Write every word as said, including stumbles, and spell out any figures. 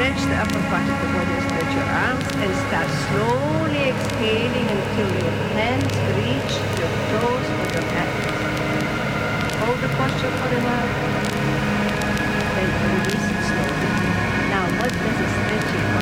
stretch the upper part of the body, stretch your arms, and start slowly exhaling until your hands reach your